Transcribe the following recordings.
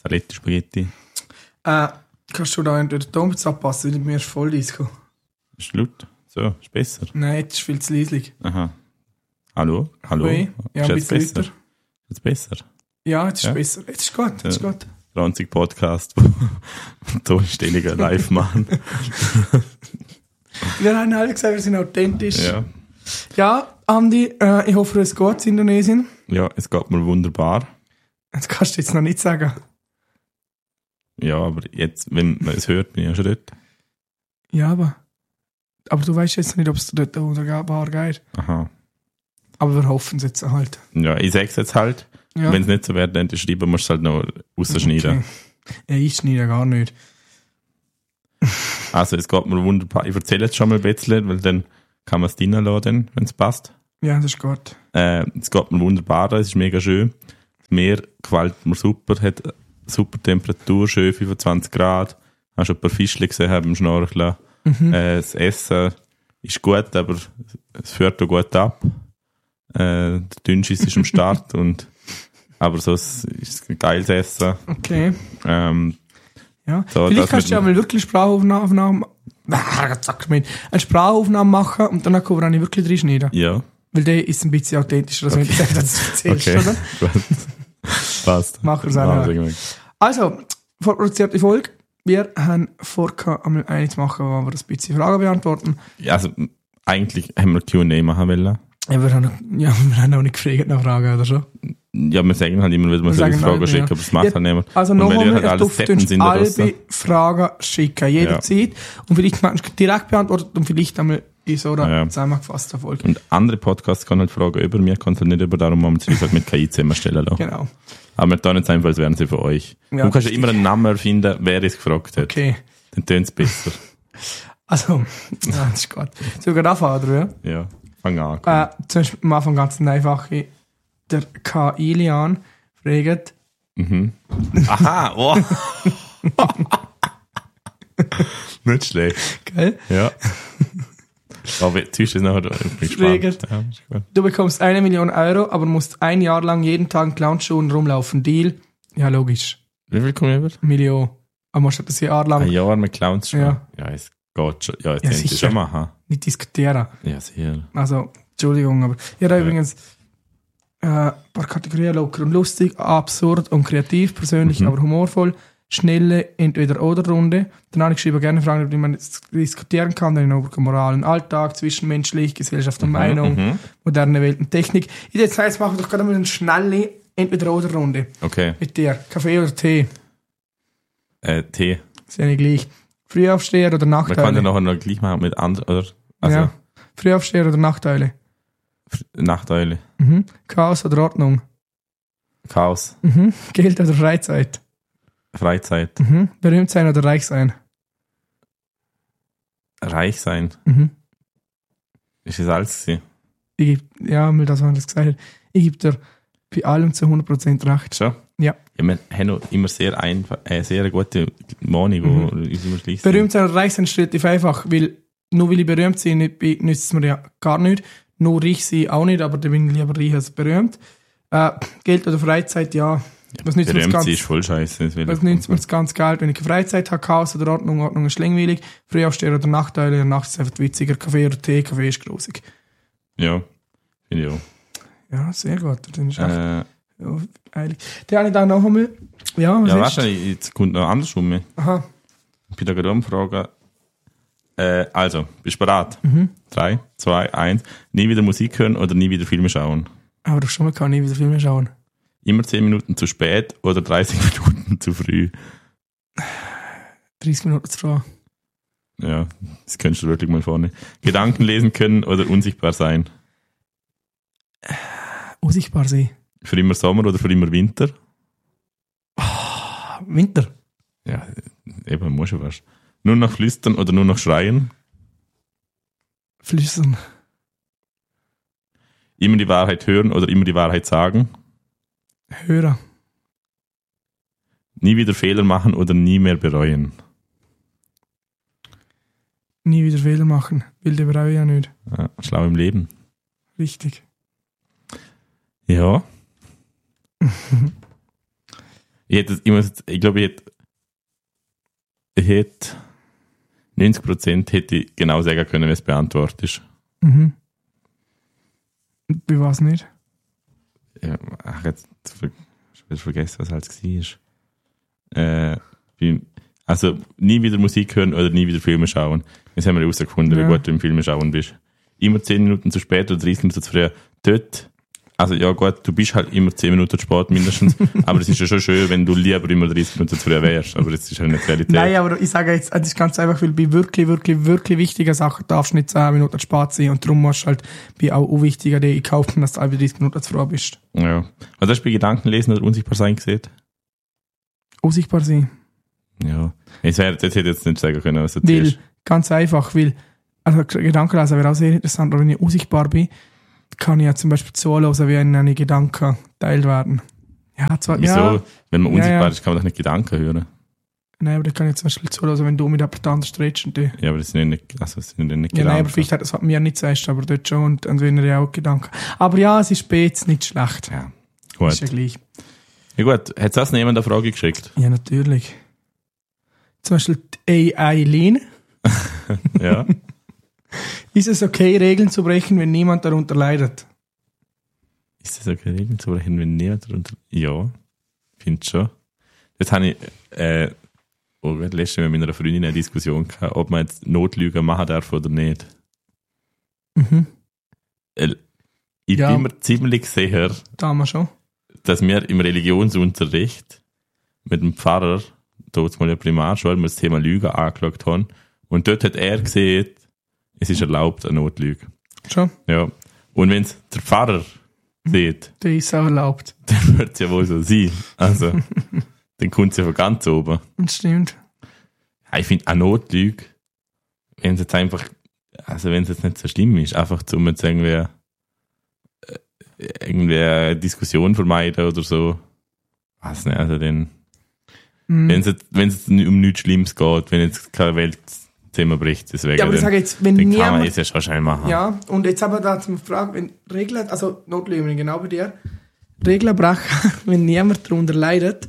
Saletti, Spaghetti. Kannst du da entweder den Ton jetzt abpassen, weil mir ist voll Disco. Ist laut? So, ist besser. Nein, das ist viel zu leislich. Aha. Hallo? Ui. Ja, Ist ein jetzt bisschen besser? lauter. Jetzt besser? Ja, jetzt ist Ja. besser. Jetzt ist gut, jetzt ist gut. 20 Podcast, wo Tonstellungen live machen. Wir haben alle gesagt, wir sind authentisch. Ja. Ja, Andi, ich hoffe, es geht in Indonesien. Ja, es geht mir wunderbar. Das kannst du jetzt noch nicht sagen. Ja, aber jetzt, wenn man es hört, bin ich ja schon dort. Ja, aber du weißt jetzt nicht, ob es dort wunderbar geht. Aha. Aber wir hoffen es jetzt halt. Ja, ich sag's jetzt halt. Ja. Wenn es nicht so wäre, dann schreiben musst du es halt noch rausschneiden. Okay. Ja, ich schneide gar nicht. Also, es geht mir wunderbar. Ich erzähle jetzt schon mal ein bisschen, weil dann kann man es reinladen, wenn es passt. Ja, das ist gut. Es geht mir wunderbar, es ist mega schön. Das Meer gefällt mir super, hat super Temperatur, schön 25 Grad. Hast schon ein paar Fischchen gesehen, haben im Schnorcheln. Das Essen ist gut, aber es führt auch gut ab. Der Dünnschiss ist am Start, aber so ist es ein geiles Essen. Okay. Ja. So, Vielleicht das kannst du ja mal wirklich Sprachaufnahmen eine Sprachaufnahme machen und dann können wir auch wirklich reinschneiden. Ja, Weil der ist ein bisschen authentischer, als wenn du sagst, das erzählst, okay. oder? Gut. Passt. Machen wir es Machen auch. wir irgendwie. Also, vorproduzierte Folge. Wir haben vor, einmal eine zu machen, wo wir ein bisschen Fragen beantworten. Ja, also, eigentlich haben wir Q&A machen wollen. Ja, wir haben auch nicht gefragt nach Fragen, oder schon? Ja, wir sagen halt immer wieder, man soll sagen Fragen halt, schicken, ja. aber das macht halt niemand. Also Und noch wenn ihr einmal, halt ihr alles dürft Fetten uns sind da alle draussen. Fragen schicken, jederzeit. Und vielleicht manchmal direkt beantwortet und vielleicht einmal in so einer Ja. zusammengefassten Folge. Und andere Podcasts können halt Fragen über mir, können halt nicht über, darum haben wir sie halt mit KI zusammenstellen lassen. Genau. Aber wir tun jetzt einfach, als wären sie von euch. Ja, du kannst ja immer einen Namen erfinden, wer es gefragt hat. Okay. Dann tönt es besser. Also, ja, das ist gut. Sollen wir anfangen, oder? Ja, fang an. Komm. Zuerst am Anfang ganz einfach. Der K. Ilian fragt, Aha, oh. Nicht schlecht. gell? Ja. Aber zwischen ist nachher, ich bin Regel. gespannt. Ja, ist gut. Du bekommst 1 Million Euro, aber musst ein Jahr lang jeden Tag in Clownschuhen rumlaufen. Deal? Ja, logisch. Wie viel komme ich über? Million. Aber musst du das Jahr lang Ein Jahr mit Clowns schon. Ja. Ja, es geht schon. Ja, jetzt Ja, können sie sicher. schon machen. nicht diskutieren. Ja, sehr. Also, Entschuldigung, aber ich habe übrigens ein paar Kategorien: locker und lustig, absurd und kreativ, persönlich, aber humorvoll, schnelle Entweder-Oder-Runde. Dann habe ich geschrieben, gerne Fragen, über die man diskutieren kann, dann über Moral und Alltag, zwischenmenschlich, Gesellschaft und Meinung, moderne Welt und Technik. Jetzt machen wir doch gerade mal eine schnelle Entweder-Oder-Runde. Okay. Mit dir. Kaffee oder Tee? Tee. Ist ja nicht gleich. Frühaufsteher oder Man kann ja Nachteile? nachher noch gleich machen mit anderen, oder? Also, Ja. Frühaufsteher oder Nachteile? Nachteile. Chaos oder Ordnung? Chaos. Geld oder Freizeit? Freizeit. Berühmt sein oder reich sein? Reich sein. Ist das alles gewesen? Ja, mal das, was ich gesagt habe. Ich gebe dir bei allem zu 100% recht. Schon? Ja. Ja, wir haben noch immer sehr gute Meinung, wo uns immer schließt. Berühmt sein oder reich sein ist relativ einfach, weil nur weil ich berühmt bin, nützt es mir ja gar nicht. Nur reich sein auch nicht, aber dann bin ich lieber reich als berühmt. Geld oder Freizeit, ja. Was nützt mir das Berühmt ganz? sein ist voll scheiße. Was nützt mir das ganz Geld, wenn ich keine Freizeit habe? Chaos oder Ordnung? Ordnung ist langweilig. Frühaufsteher oder Nachteile? Ja, Nacht ist einfach witziger. Kaffee oder Tee? Kaffee ist grusig. Ja, finde ich auch. Ja, sehr gut. Dann ist echt, Ja, ja, eilig. Den habe ich dann noch einmal. Ja, was ist? wahrscheinlich, jetzt kommt noch andersrum. Aha. Ich bin da gerade umfragen. Also, bist du bereit? 3, 2, 1. Nie wieder Musik hören oder nie wieder Filme schauen? Aber doch schon mal kann ich wieder Filme schauen. Immer 10 Minuten zu spät oder 30 Minuten zu früh? 30 Minuten zu früh. Ja, das könntest du wirklich mal vorne. Gedanken lesen können oder unsichtbar sein? Unsichtbar sein. Für immer Sommer oder für immer Winter? Winter. Ja, eben, muss schon fast. Nur noch flüstern oder nur noch schreien? Flüstern. Immer die Wahrheit hören oder immer die Wahrheit sagen? Hören. Nie wieder Fehler machen oder nie mehr bereuen? Nie wieder Fehler machen. Will der brauche ich ja nicht. Ja, schlau im Leben. Richtig. Ja. Ich glaube, ich hätte 90% hätte ich genau sagen können, wie es beantwortet ist. Mhm. Wie war es nicht? Ja, jetzt vergessen, was halt war. Also nie wieder Musik hören oder nie wieder Filme schauen. Jetzt haben wir herausgefunden, wie gut du im Filme schauen bist. Immer 10 Minuten zu spät oder 30 Minuten zu früh. Dort, also ja gut, du bist halt immer 10 Minuten zu spät mindestens, aber es ist ja schon schön, wenn du lieber immer 30 Minuten zu früh wärst, aber das ist halt nicht Realität. Nein, aber ich sage jetzt, das ist ganz einfach, weil bei wirklich, wirklich, wirklich wichtigen Sachen darfst du nicht 10 Minuten spät sein und darum musst du halt bei auch unwichtigen Dingen kaufen, dass du einfach 30 Minuten zu früh bist. Ja. Was hast du bei Gedankenlesen oder unsichtbar sein gesehen? Unsichtbar sein. Ja. Das hätte ich jetzt nicht sagen können, was du Weil, erzählst. ganz einfach, weil, also Gedankenlesen wäre auch sehr interessant, aber wenn ich unsichtbar bin, kann ich ja zum Beispiel zuhören, wie eine Gedanken geteilt werden. Ja, zwar, Wieso? ja, Wenn man unsichtbar ja. ist, kann man doch nicht Gedanken hören. Nein, aber da kann ich zum Beispiel zuhören, wenn du mit jemand anderem redest und die. Ja, aber das sind nicht, das sind nicht Ja, Gedanken. nein, aber vielleicht hat das mir nicht sagst, aber dort schon und wenn er ja auch Gedanken. Aber ja, es ist spät, nicht schlecht. Ja, gut. Ist ja gleich. Ja gut, hat es das jemand eine Frage geschickt? Ja, natürlich. Zum Beispiel die AI Lean. Ja. Ist es okay, Regeln zu brechen, wenn niemand darunter leidet? Ist das okay, Regeln zu brechen, wenn niemand darunter... Ja, finde schon. Das habe ich letztes Mal mit meiner Freundin eine Diskussion gehabt, ob man jetzt Notlügen machen darf oder nicht. Mhm. Ich Ja. bin mir ziemlich sicher, Da haben wir schon. dass wir im Religionsunterricht mit dem Pfarrer, dort mal in der Primarschule, wir das Thema Lügen angeschaut haben. Und dort hat er gesehen, es ist erlaubt, eine Notlüge. Schon. Ja. Und wenn es der Pfarrer sieht, Der ist auch erlaubt. dann wird es ja wohl so sein. Also, dann kommt es ja von ganz oben. Das stimmt. Ja, ich finde, eine Notlüge, wenn es jetzt einfach, also wenn es jetzt nicht so schlimm ist, einfach um jetzt irgendwie eine Diskussion vermeiden oder so. Weiß nicht, also dann, wenn es jetzt um nichts Schlimmes geht, wenn jetzt keine Welt zusammenbricht, deswegen, Ja, aber ich sage jetzt, wenn dann kann man niemand... es ja schon schnell machen. Ja, und jetzt aber da zum Fragen, wenn Regeln, also Notlügen, genau bei dir, Regeln brechen, wenn niemand darunter leidet,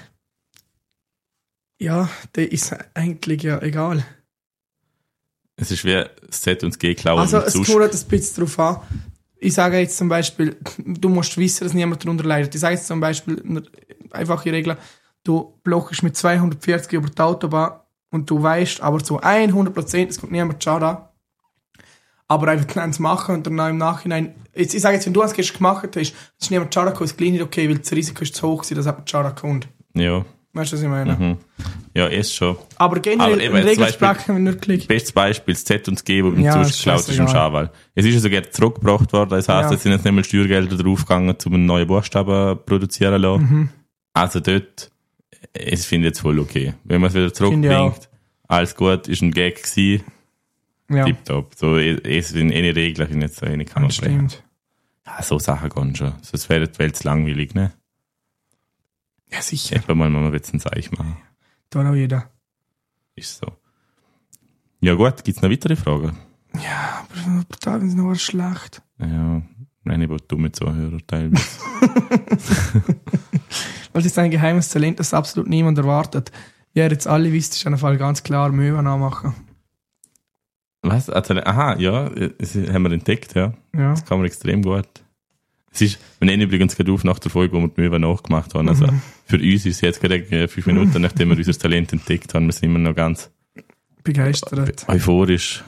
ja, der ist eigentlich ja egal. Es ist wie das Z und das G klauen. Also und es sonst- kommt halt ein bisschen drauf an. Ich sage jetzt zum Beispiel, du musst wissen, dass niemand darunter leidet. Ich sage jetzt zum Beispiel, eine einfache Regel, du blockst mit 240 über die Autobahn und du weißt aber zu 100%, es kommt niemand Schaden an. Aber einfach eins machen und dann im Nachhinein, jetzt, ich sage jetzt, wenn du es gestern gemacht hast, es ist niemand Schaden gekommen, ist gleich nicht okay, weil das Risiko ist zu hoch gewesen, dass jemand Schaden kommt. Ja. Weißt du, was ich meine? Mhm. Ja, ist schon. Aber generell, Aber eben, ein zum Regelsprache, wenn wirklich... Bestes Beispiel, das Z und das G, wo beim Ja, Zuschauer ist geklaut ist im scheißegal. Schawal. Es ist ja sogar zurückgebracht worden, das heisst, Ja. es sind jetzt nicht mal Steuergelder draufgegangen, um einen neuen Buchstaben produzieren zu lassen. Mhm. Also dort, es finde ich jetzt voll okay. Wenn man es wieder Finde ich zurückbringt, alles gut, ist ein Gag gewesen, Ja, tipptopp. So, es sind eine Regeln, ich nicht so eine kann man das brechen. stimmt. Ja, so Sachen gehen schon. Sonst wäre die Welt zu langweilig, ne? Ja, sicher. Etwa mal einen Witz ein Zeichen machen. Da auch jeder. Ist so. Ja gut, gibt's noch weitere Fragen? Ja, aber da ist noch was schlecht. Ja, nein, ich wollte dumme Zuhörer teilweise. Weil das ist ein geheimes Talent, das absolut niemand erwartet. Wie ihr jetzt alle wisst, ist auf jeden Fall ganz klar Möwen anmachen. Was? Also, aha, ja, das haben wir entdeckt, ja. Ja. Das kann man extrem gut. Es ist, wir nehmen übrigens gerade auf nach der Folge, wo wir die Möwe nachgemacht haben. Also für uns ist es jetzt gerade 5 Minuten, nachdem wir unser Talent entdeckt haben. Wir sind immer noch ganz Begeistert. euphorisch.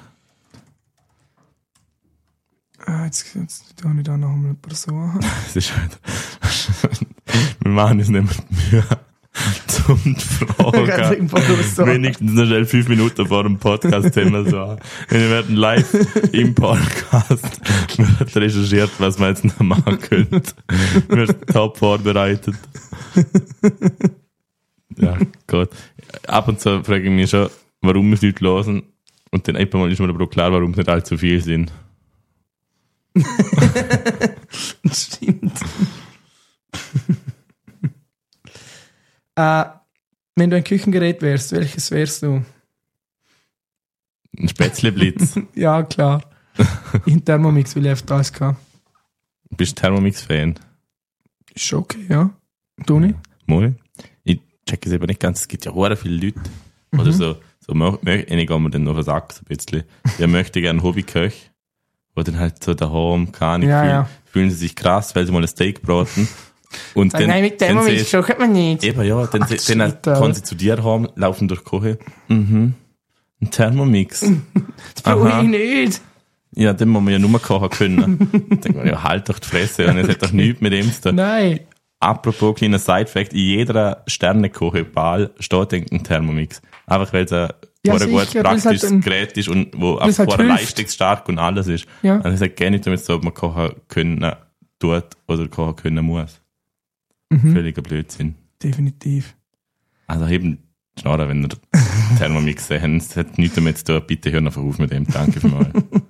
Jetzt tue ich da noch mal eine Person. Es ist halt, wir machen uns nicht mehr die Mühe, zum die Fragen. Wenigstens noch schnell 5 Minuten vor dem Podcast haben wir so. Wir werden live im Podcast wird recherchiert, was man jetzt noch machen könnte. Wird top vorbereitet. Ja, Gott. Ab und zu frage ich mich schon, warum wir es nicht hören. Und dann einmal ist mir aber auch klar, warum es nicht allzu viel sind. Stimmt. Wenn du ein Küchengerät wärst, welches wärst du? Ein Spätzleblitz. Ja, klar. In Thermomix, weil ich einfach das kann. Bist du Thermomix-Fan? Ist schon okay, ja. Du nicht? Moi. check es eben nicht ganz. Es gibt ja sehr viele Leute, oder so einige gehen mir dann auf den Sack, so ein bisschen. Ja, möchte gerne Hobbyköch, wo dann halt so daheim, keine Ahnung, fühlen sie sich krass, weil sie mal ein Steak braten. Und dann, nein, mit Thermomix kocht man nicht. Eben, ja, dann kommen sie zu dir heim, laufen durch die Küche. Ein Thermomix. Das brauche ich nicht. Ja, den muss man ja nur kochen können. Dann denke ich mir, ja, halt doch die Fresse, und es hat doch nichts mit dem zu tun. Nein. Apropos kleiner Side-Fact, in jeder Sternekoche-Ball steht ein Thermomix. Einfach weil es ein gutes, praktisches Gerät ist und wo einfach halt leistungsstark und alles ist. Ja. Also ich sage gerne nicht damit, so, ob man kochen können tut oder kochen können muss. Völliger Blödsinn. Definitiv. Also eben, schade, wenn ihr Thermomix sehen, es hat nichts damit zu tun, bitte hören einfach auf mit dem. Danke vielmals.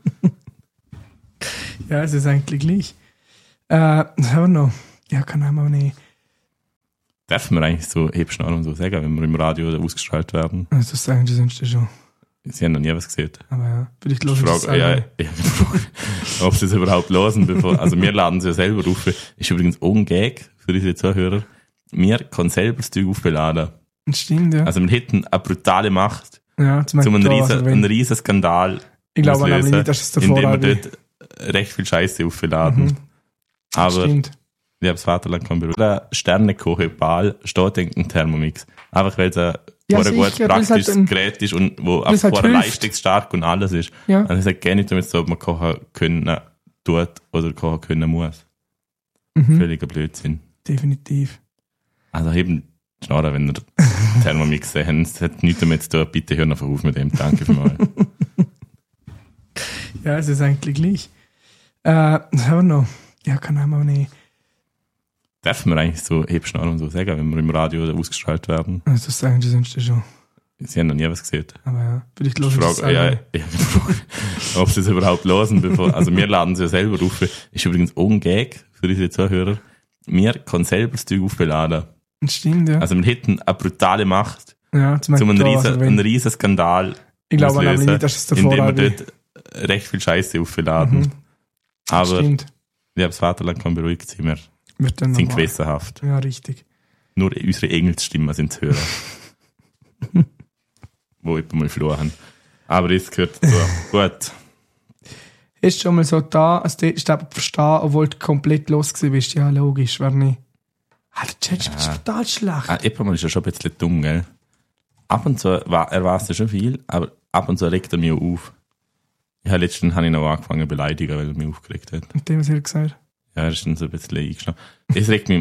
Ja, es ist eigentlich gleich. Was haben wir noch? Ja, kann man nicht. Dürfen wir eigentlich so Hebschnarren und so sagen, wenn wir im Radio ausgestrahlt werden? Also das sagen die sonst schon. Sie haben noch nie was gesehen. Aber ja, vielleicht hören sie es ob sie es überhaupt hören. Also wir laden sie ja selber auf. Ist übrigens auch ein Gag für unsere Zuhörer. Wir können selber das Zeug aufbeladen. Das stimmt, ja. Also wir hätten eine brutale Macht, ja, um einen riesen Skandal ich glaube nämlich nicht, dass es davor indem wir dort recht viel Scheiße aufladen. Aber stimmt. Ich habe das Vaterland kein Büro. Der Sternekoche-Ball steht ein Thermomix. Einfach weil es ein gutes, praktisches halt Gerät ist und wo einfach halt leistungsstark und alles ist. Ja. Also ich sage gerne nicht damit, so, ob man kochen können tut oder kochen können muss. Völliger Blödsinn. Definitiv. Also eben, schade, wenn ihr Thermomix sehen, es hat nichts damit zu tun, bitte hören einfach auf mit dem. Danke vielmals. Ja, es ist eigentlich gleich. Was haben wir noch? Ja, kann man nicht. Dürfen wir eigentlich so Hebschnarren und so sagen, wenn wir im Radio ausgestrahlt werden? Also das sagen die sonst schon. Sie haben noch nie was gesehen. Aber ja, vielleicht hören sie es ob sie es überhaupt hören. Also wir laden sie ja selber auf. Ist übrigens auch ein Gag für unsere Zuhörer. Wir können selber das Zeug aufbeladen. Das stimmt, ja. Also wir hätten eine brutale Macht, ja, um einen riesen Skandal ich glaube nämlich nicht, dass es davor indem wir dort recht viel Scheiße aufladen. Aber stimmt. Ich habe das Vaterland kann beruhigt sein, wir sind gewissenhaft. Ja, richtig. Nur unsere Engelsstimmen sind zu hören. Wo jemand mal verloren haben. Aber das gehört dazu. Gut. Ist schon mal so da, als du verstehen, obwohl du komplett los gewesen bist? Ja, logisch, wäre nicht. Der Chat ist total schlecht. Jemand ist ja schon ein bisschen dumm, gell? Ab und zu, er weiß ja schon viel, aber ab und zu regt er mich auch auf. Letztens habe ich noch angefangen zu beleidigen, weil er mich aufgeregt hat. Und dem, was er gesagt hat? Ja, er ist dann so ein bisschen eingeschlafen. Es regt mich